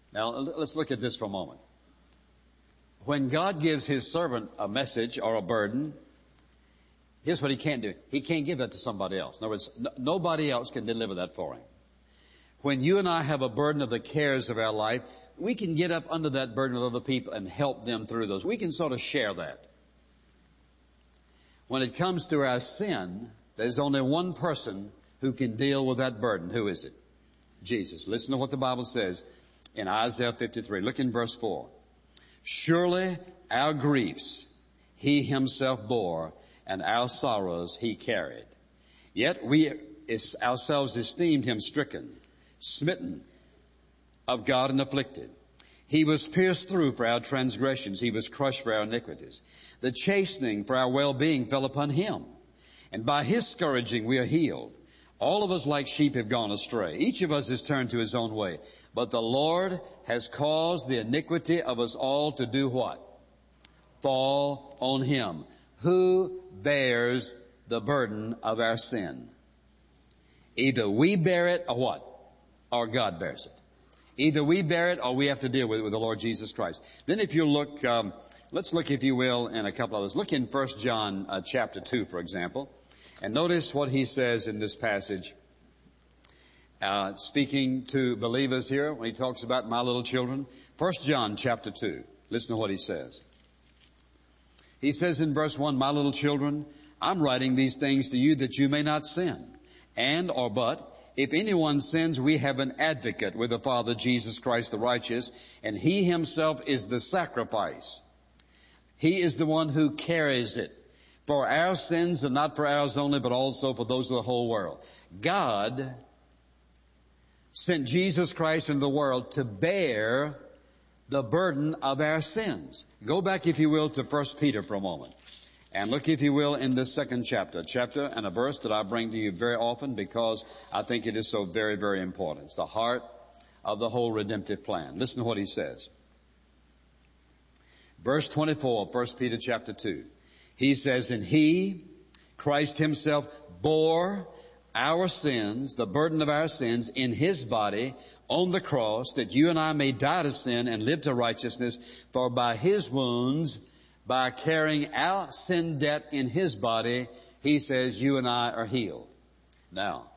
Now, let's look at this for a moment. When God gives His servant a message or a burden, here's what He can't do. He can't give that to somebody else. In other words, nobody else can deliver that for Him. When you and I have a burden of the cares of our life, we can get up under that burden of other people and help them through those. We can sort of share that. When it comes to our sin, there's only one person who can deal with that burden. Who is it? Jesus. Listen to what the Bible says in Isaiah 53. Look in verse 4. Surely our griefs He Himself bore, and our sorrows He carried. Yet we ourselves esteemed Him stricken, smitten of God and afflicted. He was pierced through for our transgressions. He was crushed for our iniquities. The chastening for our well-being fell upon Him, and by His scourging we are healed. All of us like sheep have gone astray. Each of us has turned to his own way. But the Lord has caused the iniquity of us all to do what? Fall on Him. Who bears the burden of our sin? Either we bear it or what? Or God bears it. Either we bear it or we have to deal with it with the Lord Jesus Christ. Then if you look, let's look, if you will, in a couple of others. Look in 1 John chapter 2, for example. And notice what he says in this passage, speaking to believers here when he talks about my little children. 1 John chapter 2. Listen to what he says. He says in verse 1, my little children, I'm writing these things to you that you may not sin. But, if anyone sins, we have an advocate with the Father, Jesus Christ the righteous, and He Himself is the sacrifice. He is the one who carries it. For our sins, and not for ours only, but also for those of the whole world. God sent Jesus Christ into the world to bear the burden of our sins. Go back, if you will, to 1 Peter for a moment. And look, if you will, in this second chapter and a verse that I bring to you very often because I think it is so very, very important. It's the heart of the whole redemptive plan. Listen to what he says. Verse 24, 1 Peter chapter 2. He says, and He, Christ Himself, bore our sins, the burden of our sins, in His body on the cross, that you and I may die to sin and live to righteousness. For by His wounds, by carrying our sin debt in His body, He says, you and I are healed. Now,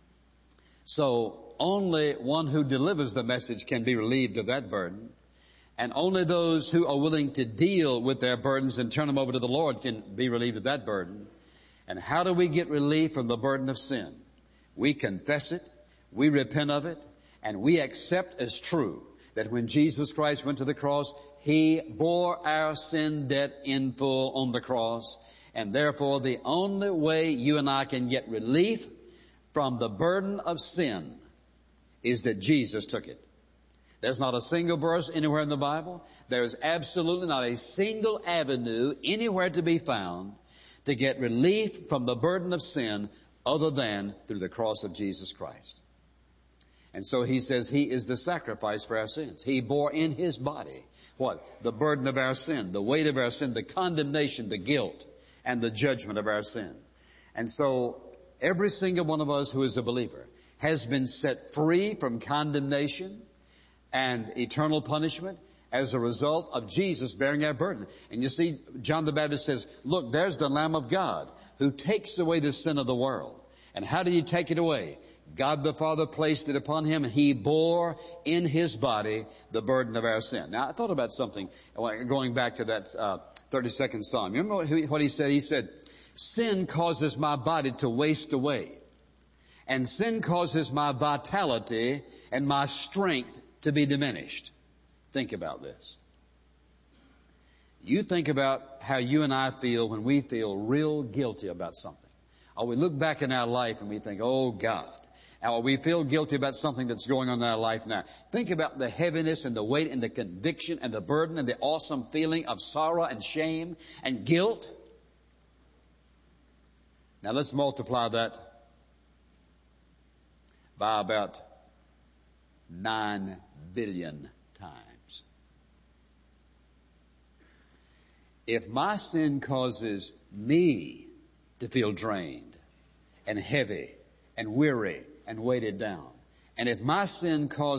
so only one who delivers the message can be relieved of that burden. And only those who are willing to deal with their burdens and turn them over to the Lord can be relieved of that burden. And how do we get relief from the burden of sin? We confess it, we repent of it, and we accept as true that when Jesus Christ went to the cross, He bore our sin debt in full on the cross. And therefore, the only way you and I can get relief from the burden of sin is that Jesus took it. There's not a single verse anywhere in the Bible. There's absolutely not a single avenue anywhere to be found to get relief from the burden of sin other than through the cross of Jesus Christ. And so he says He is the sacrifice for our sins. He bore in His body what? The burden of our sin, the weight of our sin, the condemnation, the guilt, and the judgment of our sin. And so every single one of us who is a believer has been set free from condemnation and eternal punishment as a result of Jesus bearing our burden. And you see, John the Baptist says, look, there's the Lamb of God who takes away the sin of the world. And how did He take it away? God the Father placed it upon Him, and He bore in His body the burden of our sin. Now, I thought about something going back to that 32nd Psalm. You remember what he said? He said, sin causes my body to waste away, and sin causes my vitality and my strength to be diminished. Think about this. You think about how you and I feel when we feel real guilty about something. Or we look back in our life and we think, oh God. Or we feel guilty about something that's going on in our life now. Think about the heaviness and the weight and the conviction and the burden and the awesome feeling of sorrow and shame and guilt. Now let's multiply that by about 9 billion times. If my sin causes me to feel drained and heavy and weary and weighted down, and if my sin causes